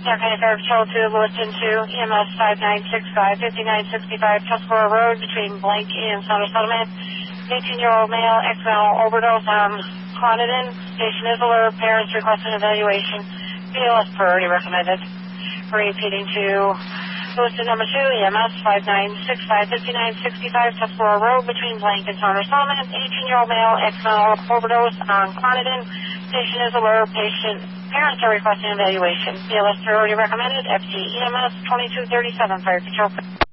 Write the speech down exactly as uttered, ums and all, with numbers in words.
San County Fire Patrol to Lewiston to E M S five nine six five, fifty-nine sixty-five Tuscarora Road between Blank and Saunders Settlement. eighteen-year-old male, accidental overdose on Clonidine. Patient is alert. Parents requesting evaluation. B L S priority recommended. Repeating to Lewiston number two, E M S five nine six five, fifty-nine sixty-five Tuscarora Road between Blank and Saunders Settlement. eighteen-year-old male, accidental overdose on Clonidine. Patient is alert. Patient parents are requesting evaluation. B L S priority recommended. F T E M S twenty-two thirty-seven Fire Patrol.